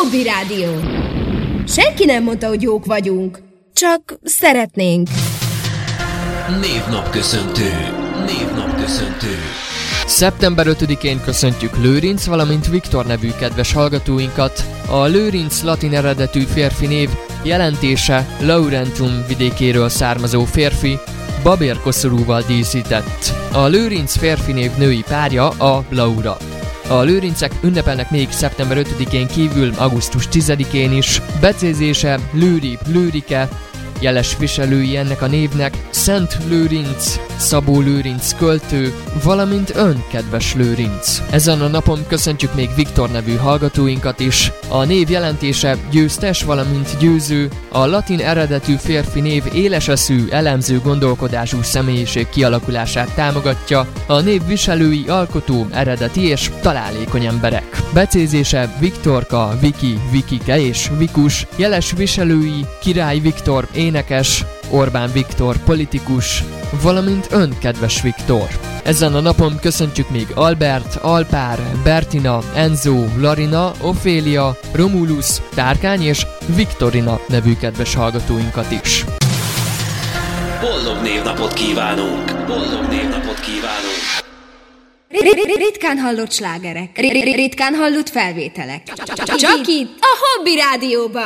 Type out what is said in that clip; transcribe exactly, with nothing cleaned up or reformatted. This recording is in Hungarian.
Hobby Rádió. Senki nem mondta, hogy jók vagyunk, csak szeretnénk. Névnapköszöntő. Névnapköszöntő. szeptember ötödikén köszöntjük Lőrinc, valamint Viktor nevű kedves hallgatóinkat. A Lőrinc latin eredetű férfi név jelentése Laurentum vidékéről származó férfi, babérkoszorúval díszített. A Lőrinc férfi név női párja a Laura. A lőrincek ünnepelnek még szeptember ötödikén kívül augusztus tizedikén is. Becézése Lőri, Lőrike, jeles viselői ennek a névnek Szent Lőrinc, Szabó Lőrinc költő, valamint ön, kedves Lőrinc. Ezen a napon köszöntjük még Viktor nevű hallgatóinkat is. A név jelentése győztes, valamint győző, a latin eredetű férfi név éleseszű, elemző gondolkodású személyiség kialakulását támogatja, a név viselői alkotó, eredeti és találékony emberek. Becézése Viktorka, Viki, Vikike és Vikus, jeles viselői Király Viktor énekes, Orbán Viktor politikus, valamint ön, kedves Viktor. Ezen a napon köszöntjük még Albert, Alpár, Bertina, Enzo, Larina, Ofélia, Romulus, Tárkány és Viktorina nevű kedves hallgatóinkat is. Boldog névnapot kívánunk! Boldog névnapot kívánunk! Ritkán hallott slágerek, ritkán hallott felvételek. Csak itt a Hobby Rádióban.